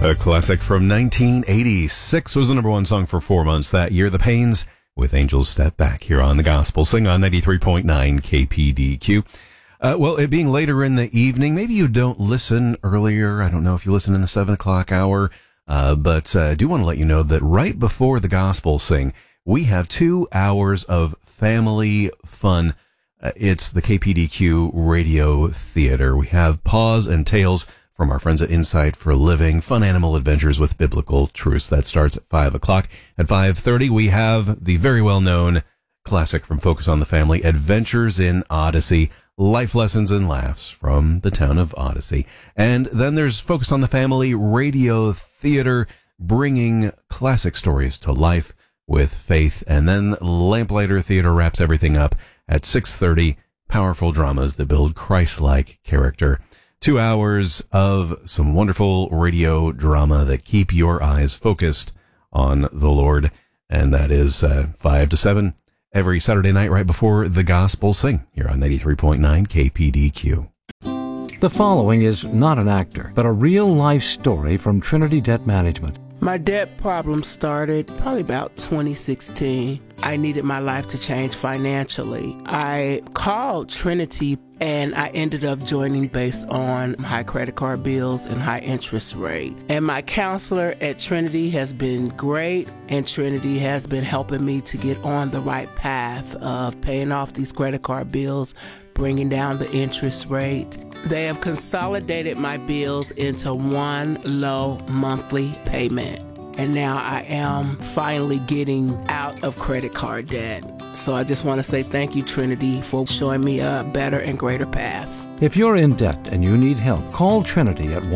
A classic from 1986 was the number one song for 4 months that year. The Pains with Angels Step Back here on the Gospel Sing on 93.9 KPDQ. Well, it being later in the evening, maybe you don't listen earlier. I don't know if you listen in the 7 o'clock hour, but I do want to let you know that right before the Gospel Sing, we have 2 hours of family fun. It's the KPDQ Radio Theater. We have Paws and Tales from our friends at Insight for Living, fun animal adventures with biblical truths. That starts at 5 o'clock. At 5:30, we have the very well-known classic from Focus on the Family, Adventures in Odyssey, life lessons and laughs from the town of Odyssey. And then there's Focus on the Family Radio Theater, bringing classic stories to life with faith. And then Lamplighter Theater wraps everything up at 6:30, powerful dramas that build Christ-like character. 2 hours of some wonderful radio drama that keep your eyes focused on the Lord. And that is 5 to 7 every Saturday night right before the Gospel Sing here on 93.9 KPDQ. The following is not an actor, but a real-life story from Trinity Debt Management. My debt problem started probably about 2016. I needed my life to change financially. I called Trinity and I ended up joining based on high credit card bills and high interest rate. And my counselor at Trinity has been great, and Trinity has been helping me to get on the right path of paying off these credit card bills, bringing down the interest rate. They have consolidated my bills into one low monthly payment. And now I am finally getting out of credit card debt. So I just want to say thank you, Trinity, for showing me a better and greater path. If you're in debt and you need help, call Trinity at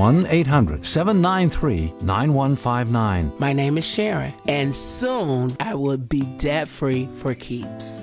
1-800-793-9159. My name is Sharon, and soon I will be debt-free for keeps.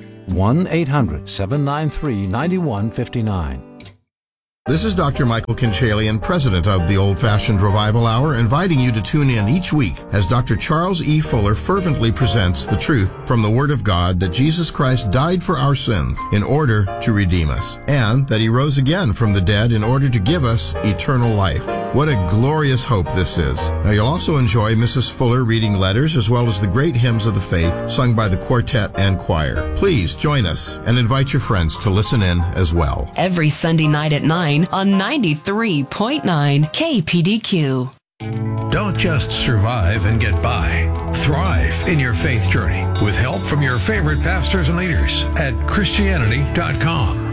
1-800-793-9159. This is Dr. Michael Kinchalian, president of the Old Fashioned Revival Hour, inviting you to tune in each week as Dr. Charles E. Fuller fervently presents the truth from the Word of God that Jesus Christ died for our sins in order to redeem us, and that He rose again from the dead in order to give us eternal life. What a glorious hope this is. Now, you'll also enjoy Mrs. Fuller reading letters as well as the great hymns of the faith sung by the quartet and choir. Please join us and invite your friends to listen in as well. Every Sunday night at 9 on 93.9 KPDQ. Don't just survive and get by. Thrive in your faith journey with help from your favorite pastors and leaders at Christianity.com.